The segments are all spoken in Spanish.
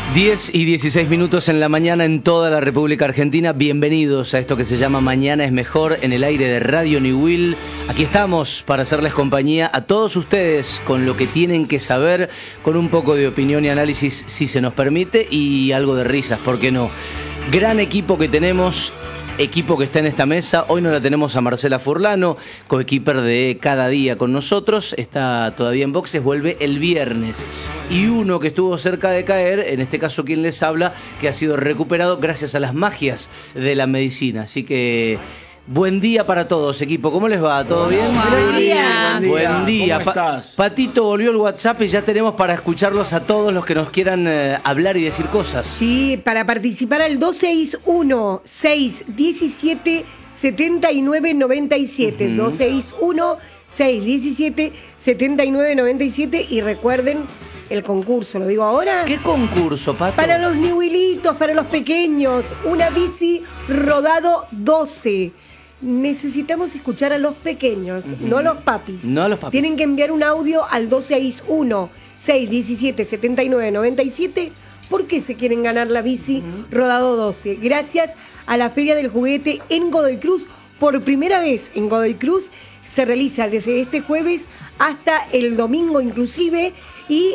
10 y 16 minutos en la mañana en toda la República Argentina. Bienvenidos a esto que se llama Mañana es Mejor en el aire de Radio New Will. Aquí estamos para hacerles compañía a todos ustedes con lo que tienen que saber, con un poco de opinión y análisis si se nos permite y algo de risas, ¿por qué no? Gran equipo que tenemos. Equipo que está en esta mesa. Hoy no la tenemos a Marcela Furlano, coequiper de cada día con nosotros. Está todavía en boxes, vuelve el viernes. Y uno que estuvo cerca de caer, en este caso quien les habla, que ha sido recuperado gracias a las magias de la medicina. Así que buen día para todos, equipo. ¿Cómo les va? ¿Todo bien? Buenos días. Buen día. ¿Cómo estás? Patito volvió el WhatsApp y ya tenemos para escucharlos a todos los que nos quieran hablar y decir cosas. Sí, para participar al 261-617-7997. 261-617-7997. Y recuerden el concurso, ¿lo digo ahora? ¿Qué concurso, Pato? Para los niuilitos, para los pequeños. Una bici rodado 12. Necesitamos escuchar a los pequeños, no a los papis. No a los papis. Tienen que enviar un audio al 261-617-7997. ¿Por qué se quieren ganar la bici rodado 12? Gracias a la Feria del Juguete en Godoy Cruz. Por primera vez en Godoy Cruz se realiza desde este jueves hasta el domingo inclusive. Y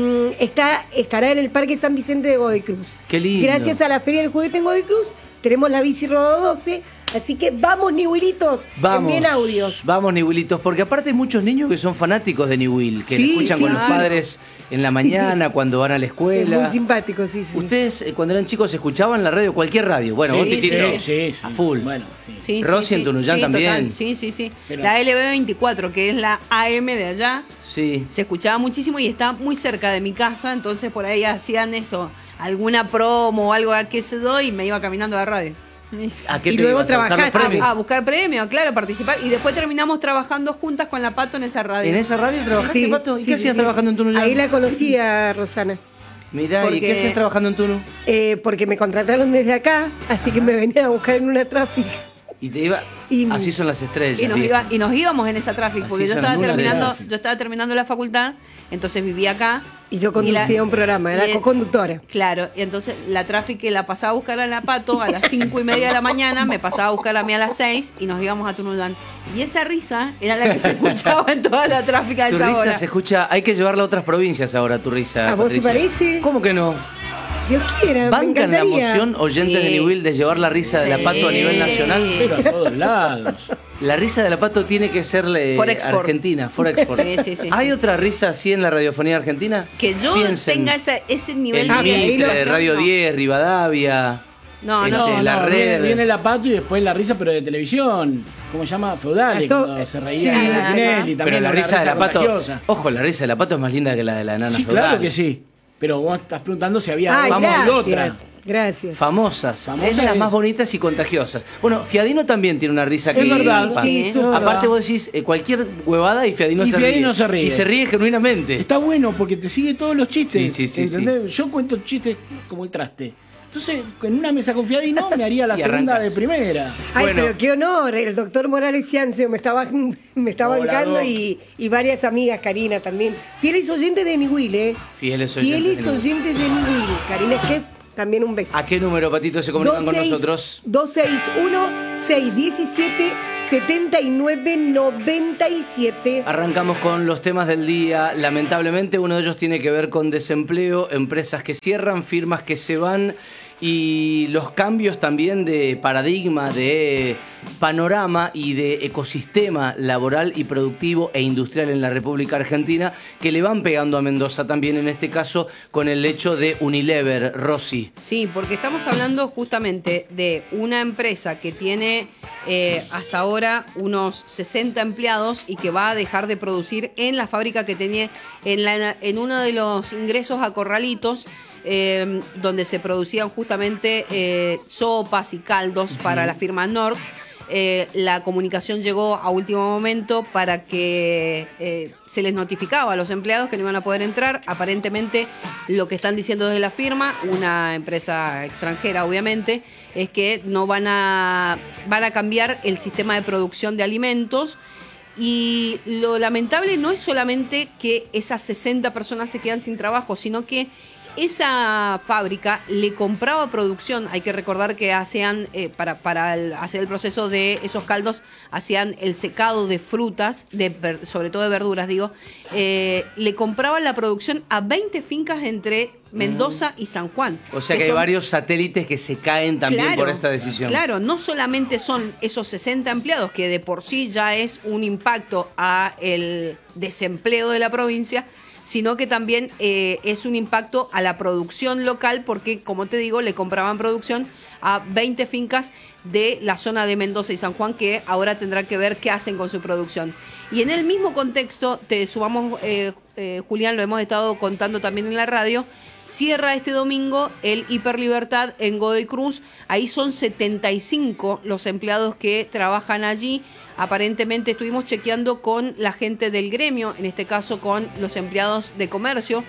estará en el Parque San Vicente de Godoy Cruz. Qué lindo. Gracias a la Feria del Juguete en Godoy Cruz tenemos la bici rodado 12. Así que vamos, niuilitos, envíen audios. Vamos, niuilitos, porque aparte hay muchos niños que son fanáticos de New Will, que Sí, escuchan sí, con los sí. padres en la mañana, cuando van a la Es escuela. muy simpático, sí. ¿Ustedes cuando eran chicos escuchaban la radio, cualquier radio? Bueno, Sí, vos te tienes sí. a full. Bueno, sí. Sí, Rosy en Tunuyán también. Total. Sí. Pero- La LB24, que es la AM de allá, Sí. se escuchaba muchísimo y está muy cerca de mi casa, entonces por ahí hacían eso, alguna promo o algo, qué sé yo, y me iba caminando a la radio. ¿A qué Y te luego ibas a buscar los trabajar. premios? A buscar premios, claro, participar. Y después terminamos trabajando juntas con la Pato en esa radio. ¿En esa radio trabajaste, Pato? ¿Y sí, qué hacías sí. trabajando en Tunuyán? Ahí la conocí a Rosana. Mirá, ¿y Porque- qué hacías trabajando en Tunu? Porque me contrataron desde acá, así que me venían a buscar en una tráfica. Y te iba... Y- Así son las estrellas. Y nos íbamos en esa tráfico, porque Así yo son estaba algunas de terminando, las- yo estaba terminando la facultad, entonces vivía acá. Y yo conducía un programa, era y- co-conductora. Claro, y entonces la tráfico la pasaba a buscar a la Pato a las 5:30 de la mañana, me pasaba a buscar a mí a las 6 y nos íbamos a Tunuyán. Y esa risa era la que se escuchaba en toda la tráfica de Tu esa risa hora. se escucha... Hay que llevarla a otras provincias ahora, tu risa, ¿A vos te Patricia. parece? ¿Cómo que no? Dios quiera, me ¿Bancan la encantaría. emoción oyentes Sí. de New Will de llevar la risa de la Pato a nivel nacional? Pero a todos lados. La risa de la Pato tiene que serle Forexport. argentina, Forexport. Sí. ¿Hay otra risa así en la radiofonía argentina? Que yo Piensen, tenga ese nivel el Ah, bien, ahí lo- Mitre, Radio no. 10, Rivadavia. No, Este, no. la red. Viene la Pato y después la risa, pero de televisión. ¿Cómo se llama? Feudales, Eso- cuando se sí, reía de claro. Tinelli. También Pero la una risa de la Pato, contagiosa. ojo, la risa de la Pato es más linda que la de la nana Sí, feudal. claro que sí. Pero vos estás preguntando si había Ay, vamos y otra. gracias, gracias. Famosas, Famosas es de las es- más bonitas y contagiosas. Bueno, Fiadino también tiene una risa que Es verdad, pa- sí, eso es Aparte verdad. vos decís cualquier huevada y Fiadino, Y Fiadino se ríe. Y se ríe genuinamente. Está bueno porque te sigue todos los chistes. Sí. ¿Entendés? Yo cuento chistes como el traste. Entonces, en una mesa con Fiadino me haría la Y segunda arrancas. de primera. Ay, Bueno. pero qué honor, el doctor Morales Ciancio me está Hola, bancando Doc. y varias amigas, Karina también. Fieles oyentes de New Will, ¿eh? Fieles oyentes Fieles de New Will. oyentes de New Will. Karina Esquef, también un beso. ¿A qué número, Patito, se comunican con nosotros? 261-617-7997. Arrancamos con los temas del día. Lamentablemente uno de ellos tiene que ver con desempleo, empresas que cierran, firmas que se van y los cambios también de paradigma, de panorama y de ecosistema laboral y productivo e industrial en la República Argentina que le van pegando a Mendoza también, en este caso con el hecho de Unilever. Rosy. Sí, porque estamos hablando justamente de una empresa que tiene hasta ahora unos 60 empleados y que va a dejar de producir en la fábrica que tenía en uno de los ingresos a Corralitos, donde se producían justamente sopas y caldos para la firma Nord. La comunicación llegó a último momento para que se les notificaba a los empleados que no iban a poder entrar. Aparentemente lo que están diciendo desde la firma, una empresa extranjera obviamente, es que no van a cambiar el sistema de producción de alimentos. Y lo lamentable no es solamente que esas 60 personas se quedan sin trabajo, sino que Esa fábrica le compraba producción, hay que recordar que hacían, para hacer el proceso de esos caldos, hacían el secado de frutas, sobre todo de verduras, digo, le compraban la producción a 20 fincas entre Mendoza y San Juan. O sea que hay varios satélites que se caen también por esta decisión. Claro, no solamente son esos 60 empleados, que de por sí ya es un impacto a el desempleo de la provincia, sino que también es un impacto a la producción local, porque, como te digo, le compraban producción a 20 fincas de la zona de Mendoza y San Juan, que ahora tendrán que ver qué hacen con su producción. Y en el mismo contexto, te sumamos, Julián, lo hemos estado contando también en la radio, cierra este domingo el Hiperlibertad en Godoy Cruz. Ahí son 75 los empleados que trabajan allí. Aparentemente estuvimos chequeando con la gente del gremio, en este caso con los empleados de comercio,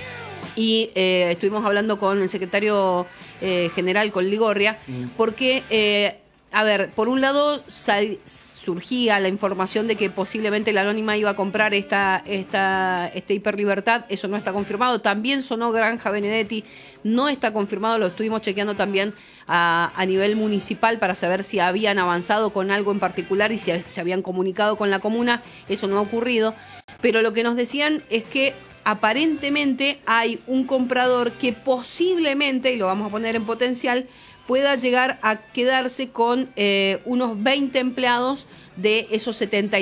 y estuvimos hablando con el secretario general, con Ligorria, porque, a ver, por un lado surgía la información de que posiblemente la Anónima iba a comprar este Hiperlibertad. Eso no está confirmado. También sonó Granja Benedetti, no está confirmado, lo estuvimos chequeando también a nivel municipal para saber si habían avanzado con algo en particular y si se habían comunicado con la comuna. Eso no ha ocurrido, pero lo que nos decían es que aparentemente hay un comprador que posiblemente, y lo vamos a poner en potencial, pueda llegar a quedarse con unos 20 empleados de esos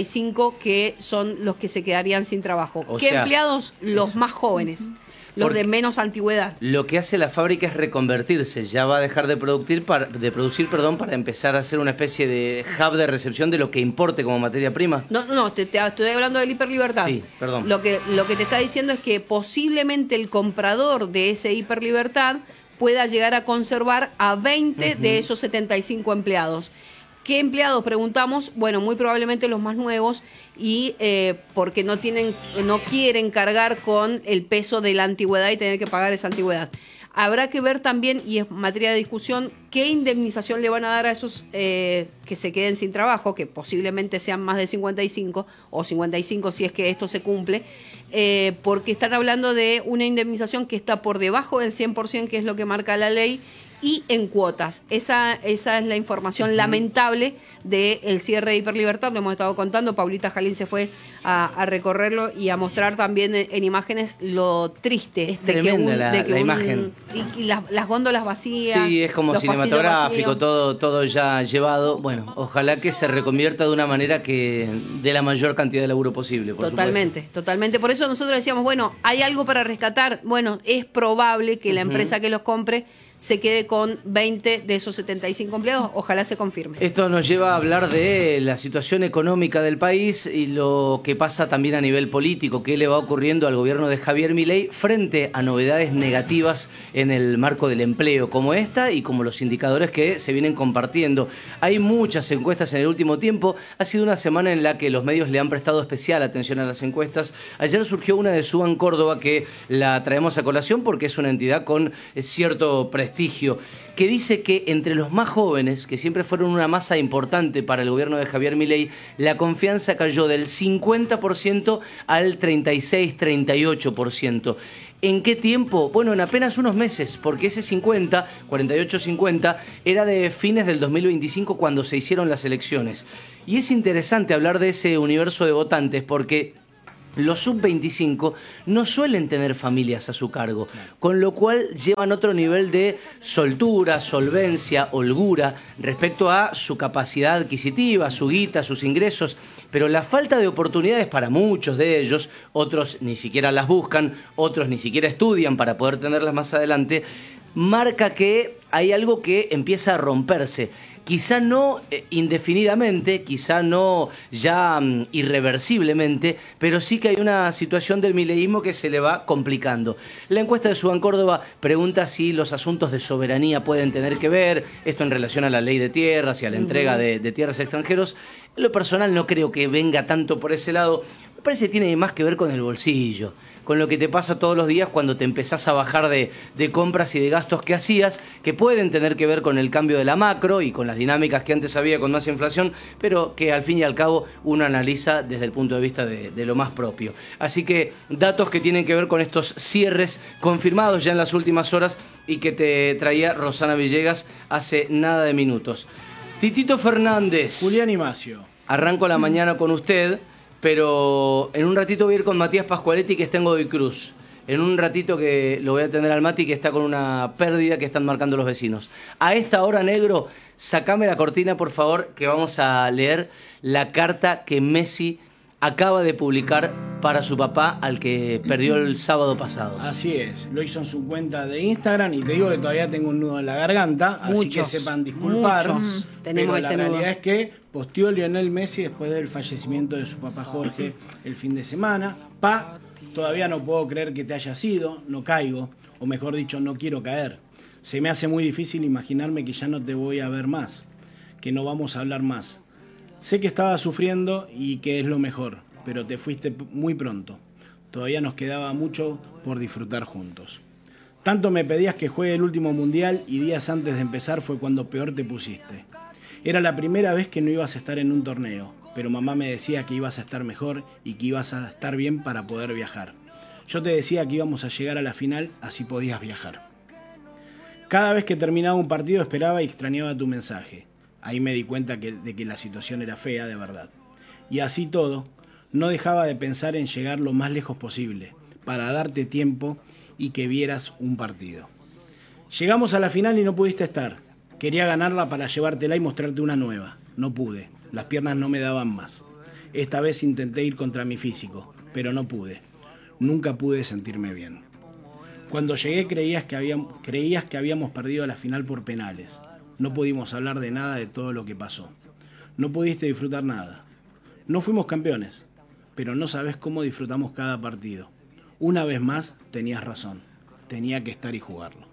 75 que son los que se quedarían sin trabajo. ¿Qué empleados? Los más jóvenes, los de menos antigüedad. Lo que hace la fábrica es reconvertirse, ya va a dejar de producir para empezar a hacer una especie de hub de recepción de lo que importe como materia prima. No, te estoy hablando del Hiperlibertad. Sí, perdón. Lo que te está diciendo es que posiblemente el comprador de ese Hiperlibertad pueda llegar a conservar a 20 de esos 75 empleados. ¿Qué empleados? Preguntamos. Bueno, muy probablemente los más nuevos, y porque no quieren cargar con el peso de la antigüedad y tener que pagar esa antigüedad. Habrá que ver también, y es materia de discusión, qué indemnización le van a dar a esos que se queden sin trabajo, que posiblemente sean más de 55 o 55 si es que esto se cumple, porque están hablando de una indemnización que está por debajo del 100%, que es lo que marca la ley, y en cuotas. Esa es la información lamentable del cierre de Hiperlibertad. Lo hemos estado contando. Paulita Jalín se fue a recorrerlo y a mostrar también en imágenes lo triste. Es tremenda la imagen. Y las góndolas vacías. Sí, es como cinematográfico, todo ya llevado. Bueno, ojalá que se reconvierta de una manera que dé la mayor cantidad de laburo posible. Totalmente. Por eso nosotros decíamos, bueno, ¿hay algo para rescatar? Bueno, es probable que la empresa que los compre se quede con 20 de esos 75 empleados. Ojalá se confirme. Esto nos lleva a hablar de la situación económica del país y lo que pasa también a nivel político, qué le va ocurriendo al gobierno de Javier Milei frente a novedades negativas en el marco del empleo, como esta y como los indicadores que se vienen compartiendo. Hay muchas encuestas en el último tiempo. Ha sido una semana en la que los medios le han prestado especial atención a las encuestas. Ayer surgió una de Suban Córdoba, que la traemos a colación porque es una entidad con cierto prestigio, que dice que entre los más jóvenes, que siempre fueron una masa importante para el gobierno de Javier Milei, la confianza cayó del 50% al 36-38%. ¿En qué tiempo? Bueno, en apenas unos meses, porque ese 48-50, era de fines del 2025 cuando se hicieron las elecciones. Y es interesante hablar de ese universo de votantes porque los sub-25 no suelen tener familias a su cargo, con lo cual llevan otro nivel de soltura, solvencia, holgura respecto a su capacidad adquisitiva, su guita, sus ingresos. Pero la falta de oportunidades para muchos de ellos, otros ni siquiera las buscan, otros ni siquiera estudian para poder tenerlas más adelante, marca que hay algo que empieza a romperse. Quizá no indefinidamente, quizá no ya irreversiblemente, pero sí que hay una situación del mileísmo que se le va complicando. La encuesta de Suban Córdoba pregunta si los asuntos de soberanía pueden tener que ver, esto en relación a la ley de tierras y a la entrega de tierras a extranjeros. En lo personal no creo que venga tanto por ese lado, me parece que tiene más que ver con el bolsillo. con lo que te pasa todos los días cuando te empezás a bajar de compras y de gastos que hacías, que pueden tener que ver con el cambio de la macro y con las dinámicas que antes había con más inflación, pero que al fin y al cabo uno analiza desde el punto de vista de lo más propio. Así que datos que tienen que ver con estos cierres confirmados ya en las últimas horas y que te traía Rosana Villegas hace nada de minutos. Titito Fernández. Julián y Macio. Arranco la mañana con usted, pero en un ratito voy a ir con Matías Pascualetti, que está en Godoy Cruz. En un ratito que lo voy a atender al Mati, que está con una pérdida que están marcando los vecinos. A esta hora, negro, sacame la cortina, por favor, que vamos a leer la carta que Messi acaba de publicar para su papá, al que perdió el sábado pasado. Así es, lo hizo en su cuenta de Instagram y te digo que todavía tengo un nudo en la garganta, así que sepan disculpar. Tenemos pero ese la realidad nudo. es que posteó Lionel Messi después del fallecimiento de su papá Jorge el fin de semana. Todavía no puedo creer que te haya sido, no caigo, o mejor dicho, no quiero caer. Se me hace muy difícil imaginarme que ya no te voy a ver más, que no vamos a hablar más. Sé que estabas sufriendo y que es lo mejor, pero te fuiste muy pronto. Todavía nos quedaba mucho por disfrutar juntos. Tanto me pedías que juegue el último mundial y días antes de empezar fue cuando peor te pusiste. Era la primera vez que no ibas a estar en un torneo, pero mamá me decía que ibas a estar mejor y que ibas a estar bien para poder viajar. Yo te decía que íbamos a llegar a la final, así podías viajar. Cada vez que terminaba un partido esperaba y extrañaba tu mensaje. Ahí me di cuenta de que la situación era fea de verdad. Y así todo, no dejaba de pensar en llegar lo más lejos posible, para darte tiempo y que vieras un partido. Llegamos a la final y no pudiste estar. Quería ganarla para llevártela y mostrarte una nueva. No pude, las piernas no me daban más. Esta vez intenté ir contra mi físico, pero no pude. Nunca pude sentirme bien. Cuando llegué creías que habíamos perdido la final por penales. No pudimos hablar de nada de todo lo que pasó. No pudiste disfrutar nada. No fuimos campeones, pero no sabes cómo disfrutamos cada partido. Una vez más, tenías razón. Tenía que estar y jugarlo.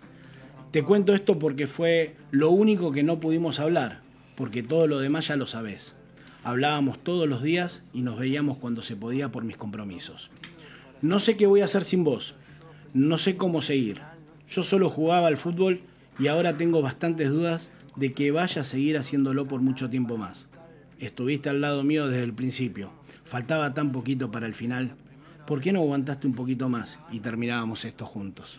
Te cuento esto porque fue lo único que no pudimos hablar, porque todo lo demás ya lo sabés. Hablábamos todos los días y nos veíamos cuando se podía por mis compromisos. No sé qué voy a hacer sin vos. No sé cómo seguir. Yo solo jugaba al fútbol y ahora tengo bastantes dudas de que vaya a seguir haciéndolo por mucho tiempo más. Estuviste al lado mío desde el principio. Faltaba tan poquito para el final. ¿Por qué no aguantaste un poquito más y terminábamos esto juntos?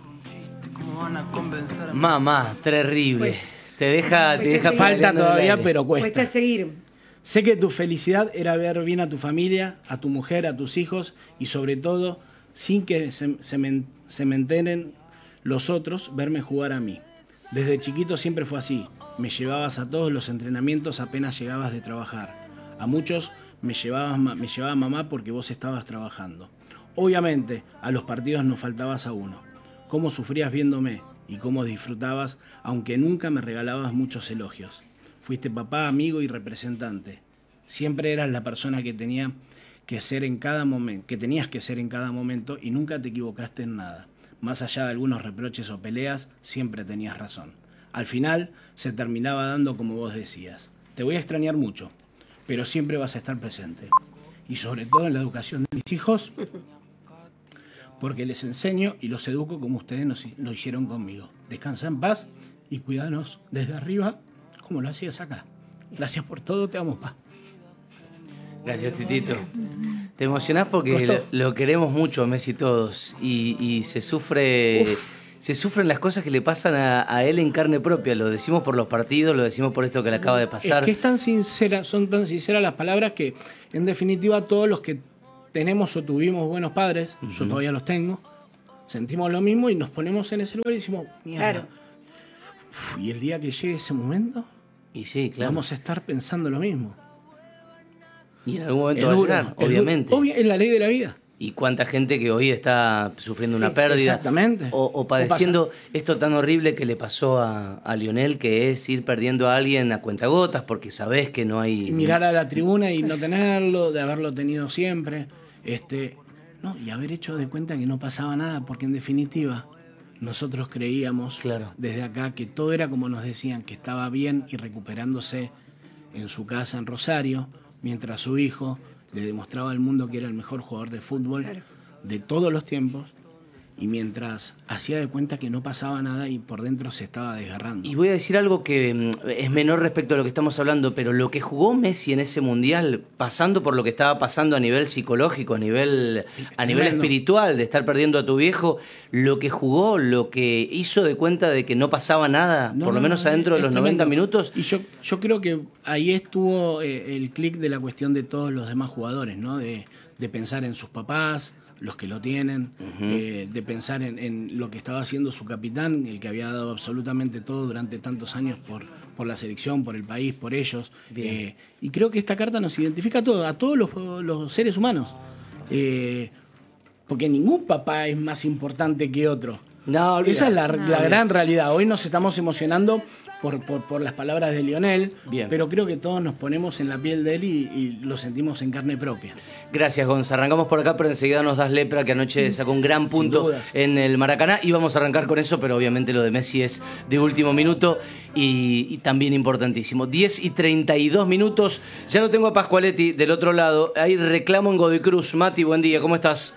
Mamá, terrible. Te deja Falta pedaleando en el todavía, aire. pero cuesta. Cuesta seguir. Sé que tu felicidad era ver bien a tu familia, a tu mujer, a tus hijos y sobre todo, sin que se me enteren los otros, verme jugar a mí. Desde chiquito siempre fue así. Me llevabas a todos los entrenamientos apenas llegabas de trabajar. A muchos me llevaba mamá porque vos estabas trabajando. Obviamente, a los partidos nos faltabas a uno. Cómo sufrías viéndome y cómo disfrutabas, aunque nunca me regalabas muchos elogios. Fuiste papá, amigo y representante. Siempre eras la persona que tenías que ser en cada momento y nunca te equivocaste en nada. Más allá de algunos reproches o peleas, siempre tenías razón. Al final, se terminaba dando como vos decías. Te voy a extrañar mucho, pero siempre vas a estar presente. Y sobre todo en la educación de mis hijos, porque les enseño y los educo como ustedes lo hicieron conmigo. Descansa en paz y cuídanos desde arriba como lo hacías acá. Gracias por todo, te amo, pa. Gracias, Titito. Te emocionás porque lo queremos mucho a Messi todos y se sufre... Se sufren las cosas que le pasan a él en carne propia. Lo decimos por los partidos, lo decimos por esto que le acaba de pasar. Es que son tan sinceras las palabras que, en definitiva, todos los que tenemos o tuvimos buenos padres, yo todavía los tengo, sentimos lo mismo y nos ponemos en ese lugar y decimos, mierda. Claro. Y el día que llegue ese momento, y sí, claro, vamos a estar pensando lo mismo. Y en algún momento va a llegar, obviamente. Es la ley de la vida. Y cuánta gente que hoy está sufriendo una pérdida. Exactamente. O padeciendo esto tan horrible que le pasó a Lionel, que es ir perdiendo a alguien a cuentagotas porque sabés que no hay... Y mirar a la tribuna y no tenerlo, de haberlo tenido siempre. Y haber hecho de cuenta que no pasaba nada, porque en definitiva nosotros creíamos desde acá que todo era como nos decían, que estaba bien y recuperándose en su casa en Rosario, mientras su hijo le demostraba al mundo que era el mejor jugador de fútbol de todos los tiempos, y mientras hacía de cuenta que no pasaba nada y por dentro se estaba desgarrando. Y voy a decir algo que es menor respecto a lo que estamos hablando, pero lo que jugó Messi en ese Mundial, pasando por lo que estaba pasando a nivel psicológico, a nivel espiritual, de estar perdiendo a tu viejo, lo que jugó, lo que hizo de cuenta de que no pasaba nada, por lo menos adentro de los 90 minutos. Y yo creo que ahí estuvo el clic de la cuestión de todos los demás jugadores, ¿no? De pensar en sus papás, los que lo tienen, de pensar en lo que estaba haciendo su capitán, el que había dado absolutamente todo durante tantos años por la selección, por el país, por ellos. Y creo que esta carta nos identifica a todos los seres humanos. Porque ningún papá es más importante que otro. No, esa es la gran realidad. Hoy nos estamos emocionando por las palabras de Lionel, pero creo que todos nos ponemos en la piel de él y lo sentimos en carne propia. Gracias, Gonza. Arrancamos por acá, pero enseguida nos das lepra, que anoche sacó un gran punto en el Maracaná. Y vamos a arrancar con eso, pero obviamente lo de Messi es de último minuto y también importantísimo. 10:32 minutos. Ya lo tengo a Pascualetti del otro lado. Hay reclamo en Godoy Cruz. Mati, buen día. ¿Cómo estás?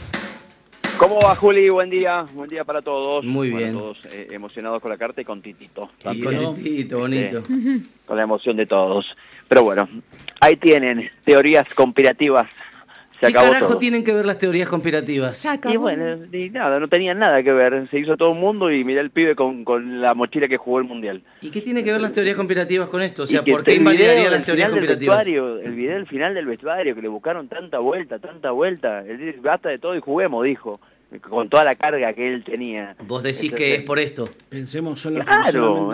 ¿Cómo va, Juli? Buen día para todos. Muy bien. Todos emocionados con la carta y con Titito. Con Titito, bonito. Con la emoción de todos. Pero bueno, ahí tienen, teorías conspirativas. ¿Qué carajo tienen que ver las teorías conspirativas? Y bueno, nada, no tenían nada que ver. Se hizo todo el mundo y mirá el pibe con la mochila que jugó el Mundial. ¿Y qué tiene que ver las teorías conspirativas con esto? O sea, ¿por qué invalidarían las teorías conspirativas? El video del final del vestuario, que le buscaron tanta vuelta. Él basta de todo y juguemos, dijo. Con toda la carga que él tenía. ¿Vos decís que es por esto? Pensemos solo claro,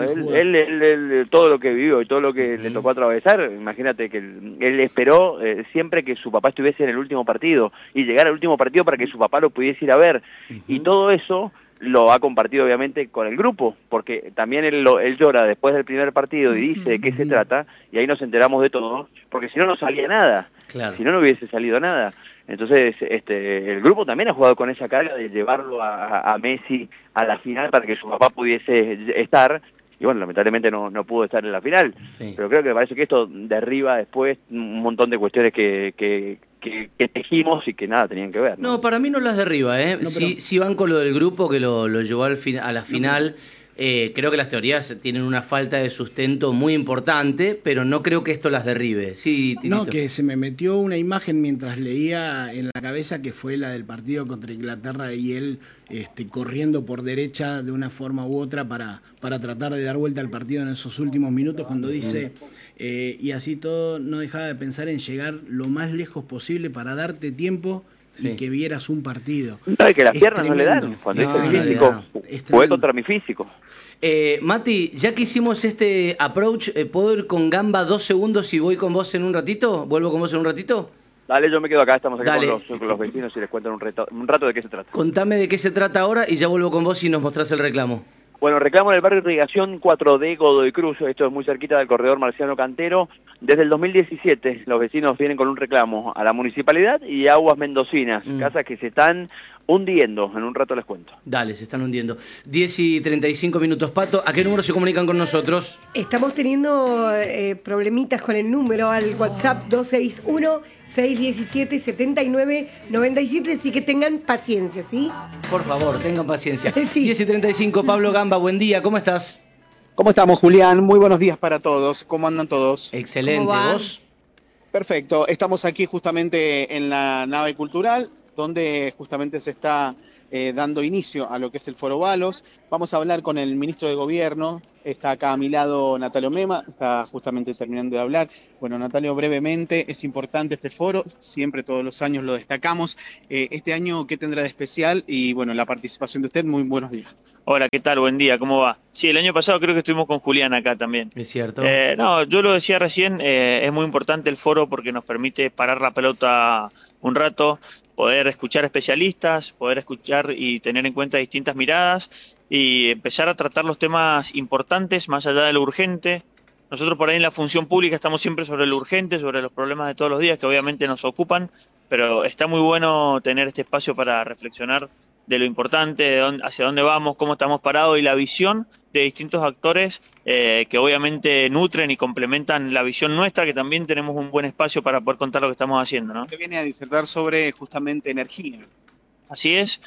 él todo lo que vivió y todo lo que le tocó atravesar, imagínate que él esperó siempre que su papá estuviese en el último partido y llegar al último partido para que su papá lo pudiese ir a ver. Y todo eso lo ha compartido obviamente con el grupo, porque también él llora después del primer partido y dice de qué se trata, y ahí nos enteramos de todo, porque si no salía nada, si no hubiese salido nada. Entonces, el grupo también ha jugado con esa carga de llevarlo a Messi a la final para que su papá pudiese estar, y bueno, lamentablemente no pudo estar en la final. Pero creo que me parece que esto derriba después un montón de cuestiones que tejimos y que nada tenían que ver. No, para mí no las derriba, ¿eh? No, sí van con lo del grupo que lo llevó a la final. Creo que las teorías tienen una falta de sustento muy importante, pero no creo que esto las derribe. Sí, Titito. No, que se me metió una imagen mientras leía en la cabeza que fue la del partido contra Inglaterra y él corriendo por derecha de una forma u otra para tratar de dar vuelta al partido en esos últimos minutos, cuando dice y así todo no dejaba de pensar en llegar lo más lejos posible para darte tiempo y que vieras un partido. No, es que las piernas no le dan. Cuando dice físico, jugué contra mi físico. Mati, ya que hicimos este approach, ¿puedo ir con Gamba 2 segundos y voy con vos en un ratito? ¿Vuelvo con vos en un ratito? Dale, yo me quedo acá, estamos aquí con los vecinos y les cuento un rato de qué se trata. Contame de qué se trata ahora y ya vuelvo con vos y nos mostrás el reclamo. Bueno, reclamo en el barrio Irrigación 4D Godoy Cruz, esto es muy cerquita del corredor Marciano Cantero. Desde el 2017 los vecinos vienen con un reclamo a la municipalidad y a Aguas Mendocinas, casas que se están hundiendo, en un rato les cuento. Dale, se están hundiendo. 10:35 minutos, Pato, ¿a qué número se comunican con nosotros? Estamos teniendo problemitas con el número al WhatsApp 261-617-7997, así que tengan paciencia, ¿sí? Por favor, tengan paciencia. Sí. 10:35, Pablo Gamba, buen día, ¿cómo estás? ¿Cómo estamos, Julián? Muy buenos días para todos. ¿Cómo andan todos? Excelente, ¿vos? Perfecto, estamos aquí justamente en la nave cultural, donde justamente se está dando inicio a lo que es el Foro Balos. Vamos a hablar con el ministro de Gobierno, está acá a mi lado Natalio Mema, está justamente terminando de hablar. Bueno, Natalio, brevemente, es importante este foro, siempre todos los años lo destacamos. Este año, ¿qué tendrá de especial? Y bueno, la participación de usted, muy buenos días. Hola, ¿qué tal? Buen día, ¿cómo va? Sí, el año pasado creo que estuvimos con Julián acá también. Es cierto. No, yo lo decía recién, es muy importante el foro porque nos permite parar la pelota un rato, poder escuchar especialistas, poder escuchar y tener en cuenta distintas miradas y empezar a tratar los temas importantes más allá de lo urgente. Nosotros por ahí en la función pública estamos siempre sobre lo urgente, sobre los problemas de todos los días que obviamente nos ocupan, pero está muy bueno tener este espacio para reflexionar de lo importante, hacia dónde vamos, cómo estamos parados y la visión de distintos actores que obviamente nutren y complementan la visión nuestra, que también tenemos un buen espacio para poder contar lo que estamos haciendo, ¿no? Usted viene a disertar sobre justamente energía. Así es,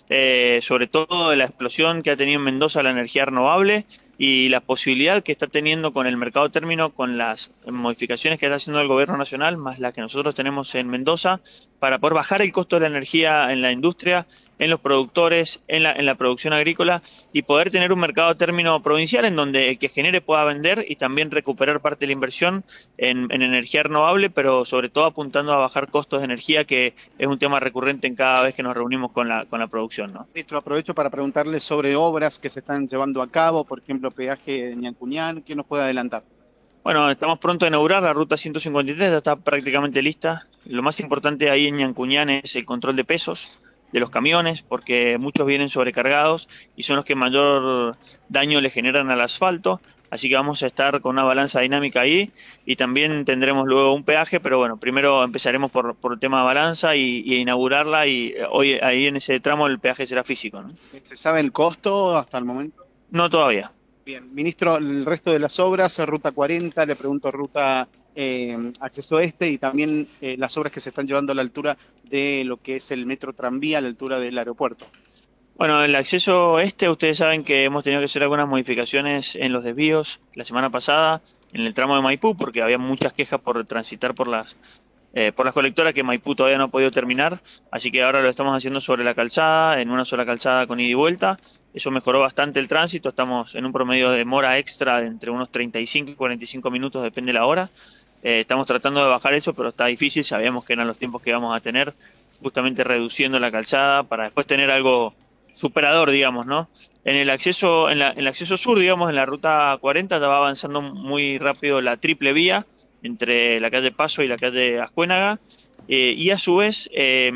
sobre todo la explosión que ha tenido en Mendoza la energía renovable y la posibilidad que está teniendo con el mercado término, con las modificaciones que está haciendo el gobierno nacional, más las que nosotros tenemos en Mendoza, para poder bajar el costo de la energía en la industria, en los productores, en la producción agrícola y poder tener un mercado término provincial en donde el que genere pueda vender y también recuperar parte de la inversión en energía renovable, pero sobre todo apuntando a bajar costos de energía, que es un tema recurrente en cada vez que nos reunimos con la producción, ¿no? Ministro, aprovecho para preguntarle sobre obras que se están llevando a cabo, por ejemplo, peaje de Ñancuñán, ¿qué nos puede adelantar? Bueno, estamos pronto a inaugurar la ruta 153, ya está prácticamente lista. Lo más importante ahí en Ñancuñán es el control de pesos de los camiones, porque muchos vienen sobrecargados y son los que mayor daño le generan al asfalto. Así que vamos a estar con una balanza dinámica ahí y también tendremos luego un peaje, pero bueno, primero empezaremos por el tema de balanza y inaugurarla, y hoy ahí en ese tramo el peaje será físico, ¿no? ¿Se sabe el costo hasta el momento? No todavía. Bien, ministro, el resto de las obras, ruta 40, le pregunto ruta acceso este y también las obras que se están llevando a la altura de lo que es el metro tranvía, a la altura del aeropuerto. Bueno, el acceso este, ustedes saben que hemos tenido que hacer algunas modificaciones en los desvíos la semana pasada en el tramo de Maipú, porque había muchas quejas por transitar por las colectoras que Maipú todavía no ha podido terminar, así que ahora lo estamos haciendo sobre la calzada, en una sola calzada con ida y vuelta. Eso mejoró bastante el tránsito, estamos en un promedio de demora extra de entre unos 35 y 45 minutos, depende de la hora. Estamos tratando de bajar eso, pero está difícil, sabíamos que eran los tiempos que íbamos a tener, justamente reduciendo la calzada para después tener algo superador, digamos, ¿no? En el acceso sur, digamos, en la ruta 40 ya va avanzando muy rápido la triple vía entre la calle Paso y la calle Ascuénaga, y a su vez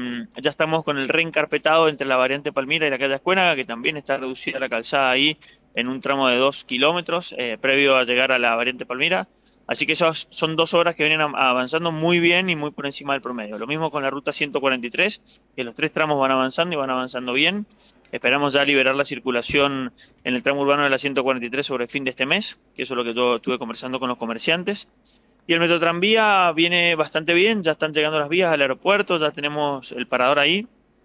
ya estamos con el reencarpetado entre la variante Palmira y la calle Ascuénaga, que también está reducida la calzada ahí en un tramo de 2 kilómetros previo a llegar a la variante Palmira. Así que esas son 2 obras que vienen avanzando muy bien y muy por encima del promedio. Lo mismo con la ruta 143, que los 3 tramos van avanzando y van avanzando bien. Esperamos ya liberar la circulación en el tramo urbano de la 143 sobre el fin de este mes, que eso es lo que yo estuve conversando con los comerciantes. Y el metro tranvía viene bastante bien, ya están llegando las vías al aeropuerto, ya tenemos el parador ahí.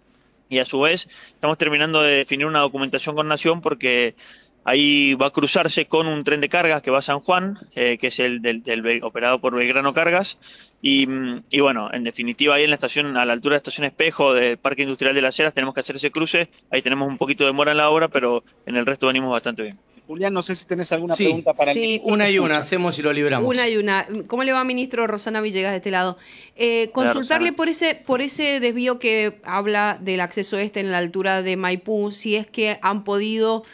Y a su vez estamos terminando de definir una documentación con Nación, porque ahí va a cruzarse con un tren de cargas que va a San Juan, que es el operado por Belgrano Cargas. Y bueno, en definitiva, ahí en la estación, a la altura de la estación Espejo del Parque Industrial de las Heras, tenemos que hacer ese cruce. Ahí tenemos un poquito de demora en la obra, pero en el resto venimos bastante bien. Julián, no sé si tenés alguna pregunta para el ministro. Una y una, hacemos y lo libramos. Una y una. ¿Cómo le va, ministro? Rosana Villegas de este lado. Consultarle por ese desvío que habla del acceso este en la altura de Maipú, si es que han podido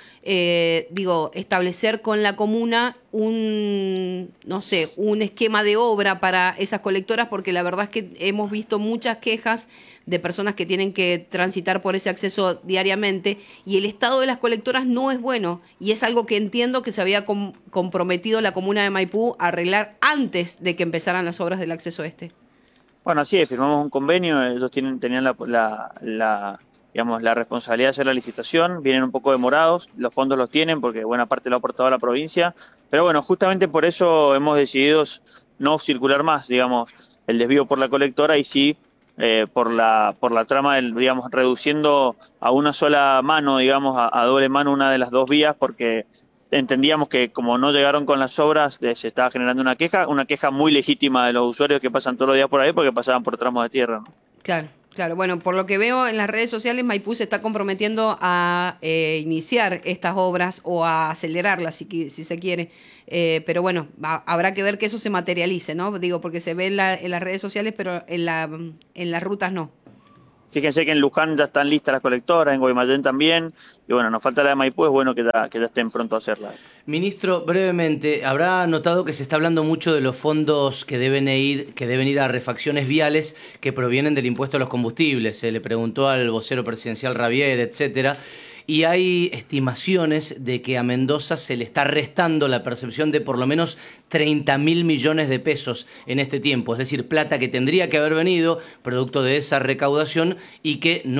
establecer con la comuna un esquema de obra para esas colectoras, porque la verdad es que hemos visto muchas quejas de personas que tienen que transitar por ese acceso diariamente, y el estado de las colectoras no es bueno, y es algo que entiendo que se había comprometido la comuna de Maipú a arreglar antes de que empezaran las obras del acceso este. Bueno, así es, firmamos un convenio, ellos tenían la responsabilidad de hacer la licitación, vienen un poco demorados, los fondos los tienen porque buena parte lo ha aportado a la provincia, pero bueno, justamente por eso hemos decidido no circular más, digamos, el desvío por la colectora, y sí por la trama reduciendo a una sola mano, digamos, a doble mano una de las 2 vías, porque entendíamos que como no llegaron con las obras, se estaba generando una queja muy legítima de los usuarios que pasan todos los días por ahí porque pasaban por tramos de tierra, ¿no? Claro, bueno, por lo que veo en las redes sociales, Maipú se está comprometiendo a iniciar estas obras o a acelerarlas, si se quiere. Pero bueno, habrá que ver que eso se materialice, ¿no? Digo, porque se ve en las redes sociales, pero en las rutas no. Fíjense que en Luján ya están listas las colectoras, en Guaymallén también, y bueno, nos falta la de Maipú, es bueno que ya estén pronto a hacerla. Ministro, brevemente, habrá notado que se está hablando mucho de los fondos que deben ir a refacciones viales que provienen del impuesto a los combustibles. Se le preguntó al vocero presidencial Ravier, etcétera. Y hay estimaciones de que a Mendoza se le está restando la percepción de por lo menos 30.000 millones de pesos en este tiempo. Es decir, plata que tendría que haber venido producto de esa recaudación y que no